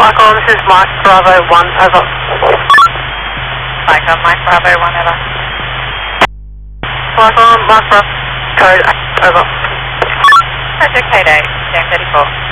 Michael, this is Mike Bravo 1, over. Michael, Mike Bravo 1, over. Michael, Mike Bravo, code 8, over. Roger, code 8, James 34.